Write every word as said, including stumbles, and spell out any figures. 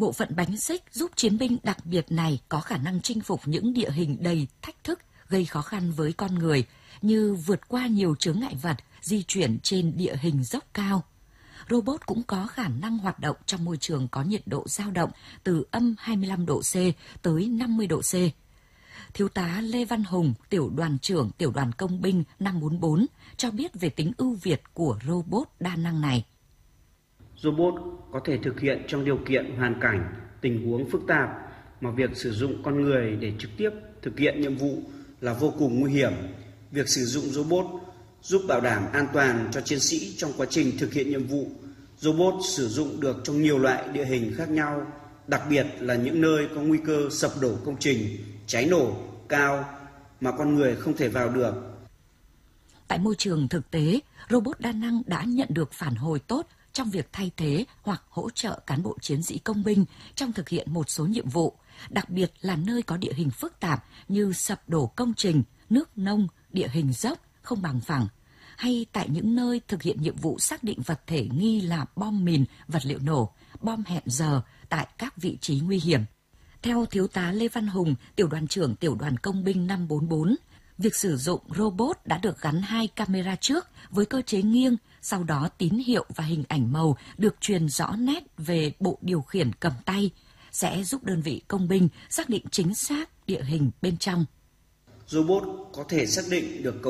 Bộ phận bánh xích giúp chiến binh đặc biệt này có khả năng chinh phục những địa hình đầy thách thức, gây khó khăn với con người, như vượt qua nhiều chướng ngại vật, di chuyển trên địa hình dốc cao. Robot cũng có khả năng hoạt động trong môi trường có nhiệt độ dao động từ âm hai mươi lăm độ C tới năm mươi độ C. Thiếu tá Lê Văn Hùng, tiểu đoàn trưởng tiểu đoàn công binh năm bốn bốn, cho biết về tính ưu việt của robot đa năng này. Robot có thể thực hiện trong điều kiện hoàn cảnh, tình huống phức tạp mà việc sử dụng con người để trực tiếp thực hiện nhiệm vụ là vô cùng nguy hiểm. Việc sử dụng robot giúp bảo đảm an toàn cho chiến sĩ trong quá trình thực hiện nhiệm vụ. Robot sử dụng được trong nhiều loại địa hình khác nhau, đặc biệt là những nơi có nguy cơ sập đổ công trình, cháy nổ cao mà con người không thể vào được. Tại môi trường thực tế, robot đa năng đã nhận được phản hồi tốt trong việc thay thế hoặc hỗ trợ cán bộ chiến sĩ công binh trong thực hiện một số nhiệm vụ, đặc biệt là nơi có địa hình phức tạp như sập đổ công trình, nước nông, địa hình dốc, không bằng phẳng, hay tại những nơi thực hiện nhiệm vụ xác định vật thể nghi là bom mìn, vật liệu nổ, bom hẹn giờ tại các vị trí nguy hiểm. Theo Thiếu tá Lê Văn Hùng, tiểu đoàn trưởng tiểu đoàn công binh năm bốn bốn, việc sử dụng robot đã được gắn hai camera trước với cơ chế nghiêng, sau đó tín hiệu và hình ảnh màu được truyền rõ nét về bộ điều khiển cầm tay, sẽ giúp đơn vị công binh xác định chính xác địa hình bên trong. Robot có thể xác định được cấu